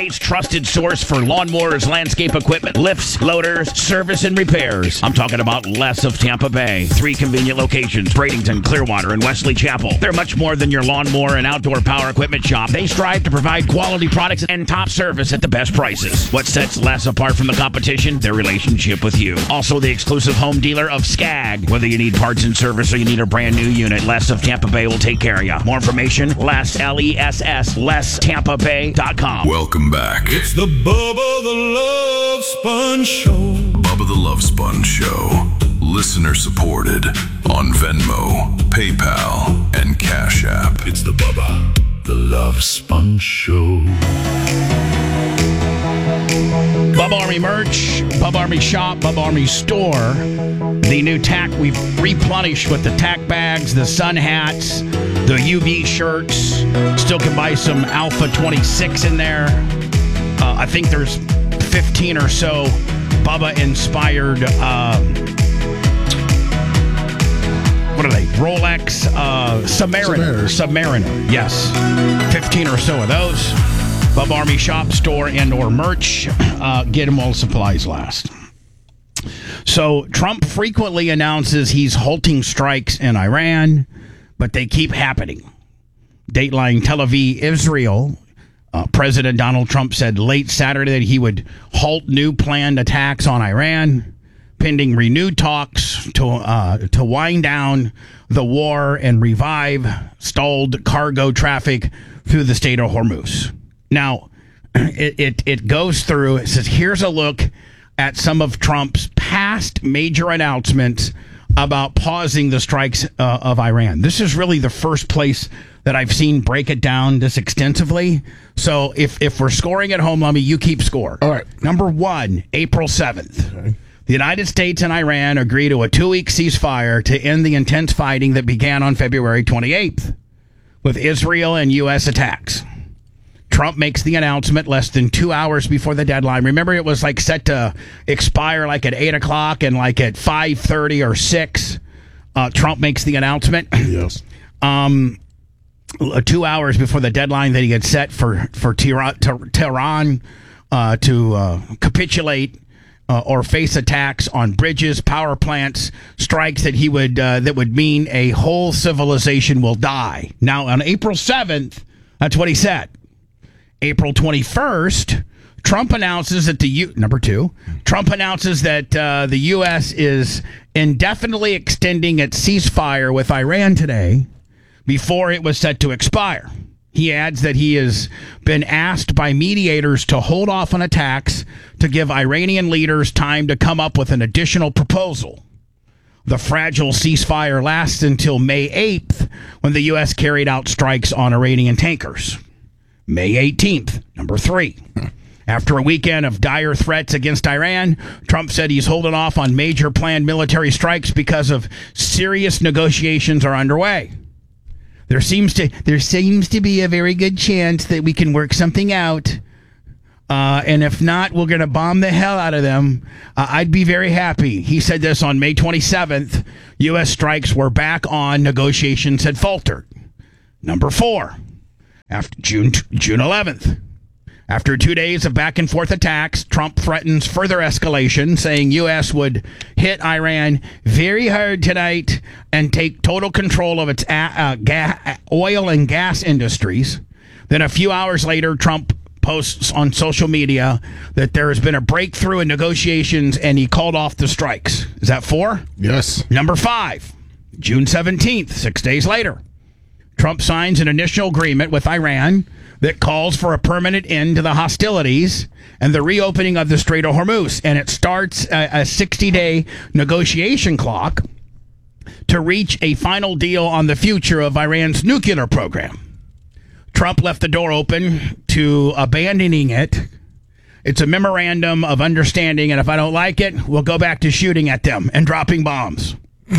Trusted source for lawnmowers, landscape equipment, lifts, loaders, service, and repairs. I'm talking about Les of Tampa Bay. 3 convenient locations, Bradenton, Clearwater, and Wesley Chapel. They're much more than your lawnmower and outdoor power equipment shop. They strive to provide quality products and top service at the best prices. What sets Les apart from the competition? Their relationship with you. Also, the exclusive home dealer of Skag. Whether you need parts and service or you need a brand new unit, Les of Tampa Bay will take care of you. More information, Les, L-E-S-S, LesTampaBay.com. Welcome back. It's the Bubba the Love Sponge Show. Bubba the Love Sponge Show. Listener supported on Venmo, PayPal, and Cash App. It's the Bubba the Love Sponge Show. Bubba Army merch, Bubba Army shop, Bubba Army store. The new tack we've replenished with the tack bags, the sun hats, the UV shirts. Still can buy some Alpha 26 in there. I think there's 15 or so Bubba-inspired, what are they? Rolex Submariner. Yes. 15 or so of those. Bubba Army shop, store, and or merch. Get them while supplies last. So Trump frequently announces he's halting strikes in Iran, but they keep happening. Dateline Tel Aviv, Israel. President Donald Trump said late Saturday that he would halt new planned attacks on Iran, pending renewed talks to wind down the war and revive stalled cargo traffic through the Strait of Hormuz. Now, it goes through, it says, here's a look at some of Trump's past major announcements about pausing the strikes of Iran. This is really the first place that I've seen break it down this extensively. So if we're scoring at home, Lummy, you keep score. All right. Number 1, April 7th. Okay. The United States and Iran agree to a 2-week ceasefire to end the intense fighting that began on February 28th with Israel and U.S. attacks. Trump makes the announcement less than 2 hours before the deadline. Remember, it was like set to expire like at 8 o'clock and like at 5:30 or 6. Trump makes the announcement. Yes. 2 hours before the deadline that he had set for Tehran to capitulate or face attacks on bridges, power plants, strikes that he would that would mean a whole civilization will die. Now, on April 7th, that's what he said. April 21st, Trump announces that Trump announces that the U.S. is indefinitely extending its ceasefire with Iran today before it was set to expire. He adds that he has been asked by mediators to hold off on attacks to give Iranian leaders time to come up with an additional proposal. The fragile ceasefire lasts until May 8th, when the U.S. carried out strikes on Iranian tankers. May 18th, number 3. After a weekend of dire threats against Iran, Trump said he's holding off on major planned military strikes because of serious negotiations are underway. There seems to be a very good chance that we can work something out. And if not, we're going to bomb the hell out of them. I'd be very happy. He said this on May 27th. U.S. strikes were back on. Negotiations had faltered. Number 4. After June 11th. After 2 days of back-and-forth attacks, Trump threatens further escalation, saying U.S. would hit Iran very hard tonight and take total control of its oil and gas industries. Then a few hours later, Trump posts on social media that there has been a breakthrough in negotiations and he called off the strikes. Is that 4? Yes. Number 5, June 17th, 6 days later. Trump signs an initial agreement with Iran that calls for a permanent end to the hostilities and the reopening of the Strait of Hormuz. And it starts a 60-day negotiation clock to reach a final deal on the future of Iran's nuclear program. Trump left the door open to abandoning it. It's a memorandum of understanding, and if I don't like it, we'll go back to shooting at them and dropping bombs.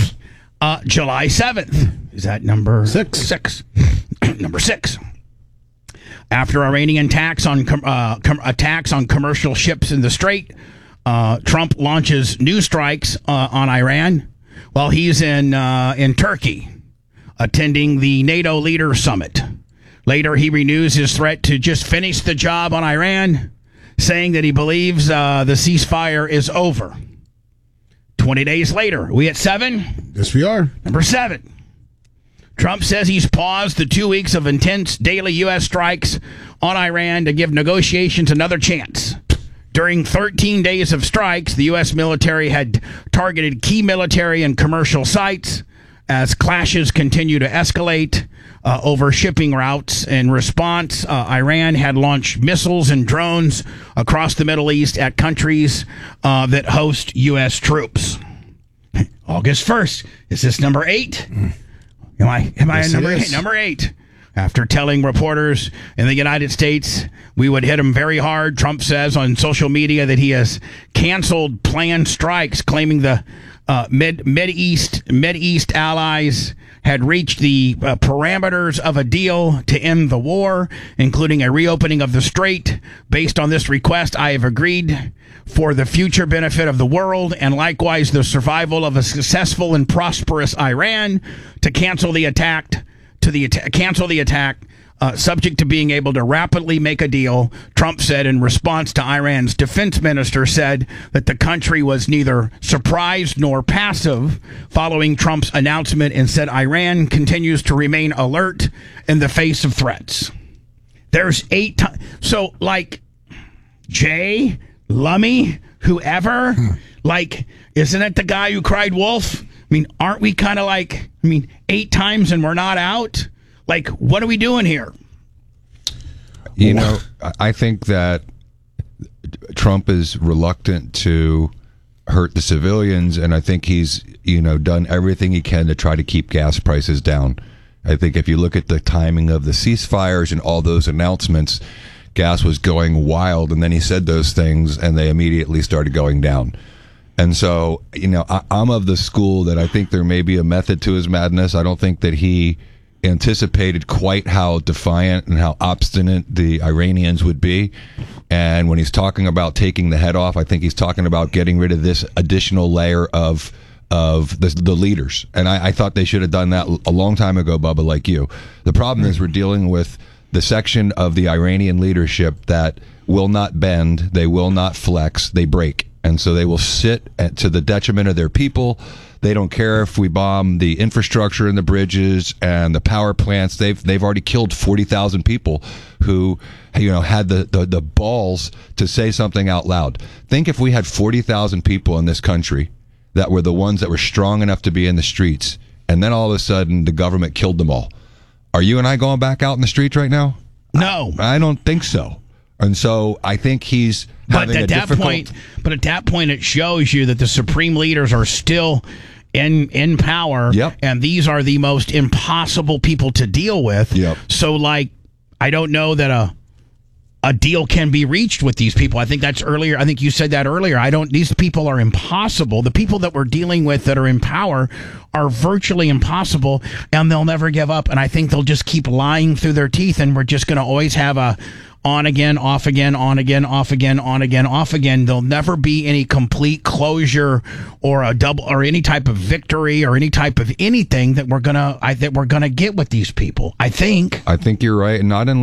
July 7th. Is that number 6? Number 6. After Iranian attacks on commercial ships in the Strait, Trump launches new strikes on Iran while he's in Turkey attending the NATO Leader Summit. Later, he renews his threat to just finish the job on Iran, saying that he believes the ceasefire is over. 20 days later, we at 7? Yes, we are. Number 7. Trump says he's paused the 2 weeks of intense daily U.S. strikes on Iran to give negotiations another chance. During 13 days of strikes, the U.S. military had targeted key military and commercial sites as clashes continue to escalate over shipping routes. In response, Iran had launched missiles and drones across the Middle East at countries that host U.S. troops. August 1st. Is this number 8? Am I Yes, number it 8? is. Number 8. After telling reporters in the United States we would hit him very hard, Trump says on social media that he has canceled planned strikes, claiming the Mideast allies had reached the parameters of a deal to end the war, including a reopening of the strait. Based on this request, I have agreed for the future benefit of the world and likewise the survival of a successful and prosperous Iran to cancel the attack. Subject to being able to rapidly make a deal, Trump said in response to Iran's defense minister said that the country was neither surprised nor passive following Trump's announcement and said Iran continues to remain alert in the face of threats. There's 8 times. So, like, Jay, Lummy, whoever, like, isn't it the guy who cried wolf? I mean, aren't we kind of like, 8 times and we're not out? Like, what are we doing here? You know, I think that Trump is reluctant to hurt the civilians, and I think he's, done everything he can to try to keep gas prices down. I think if you look at the timing of the ceasefires and all those announcements, gas was going wild, and then he said those things, and they immediately started going down. And so, I'm of the school that I think there may be a method to his madness. I don't think that he anticipated quite how defiant and how obstinate the Iranians would be. And when he's talking about taking the head off, I think he's talking about getting rid of this additional layer of the leaders. And I thought they should have done that a long time ago, Bubba, like you. The problem is we're dealing with the section of the Iranian leadership that will not bend, they will not flex, they break. And so they will sit to the detriment of their people. They don't care if we bomb the infrastructure and the bridges and the power plants. They've already killed 40,000 people who, had the balls to say something out loud. Think if we had 40,000 people in this country that were the ones that were strong enough to be in the streets, and then all of a sudden the government killed them all. Are you and I going back out in the streets right now? No. I don't think so. And so I think he's having a difficult... But at that point, it shows you that the supreme leaders are still in power, Yep. and these are the most impossible people to deal with. Yep. So, like, I don't know that a deal can be reached with these people. I think that's earlier. I think you said that earlier. These people are impossible. The people that we're dealing with that are in power are virtually impossible, and they'll never give up. And I think they'll just keep lying through their teeth, and we're just going to always have a on again, off again, on again, off again, on again, off again. There'll never be any complete closure or a double or any type of victory or any type of anything that we're gonna get with these people. I think you're right. Not in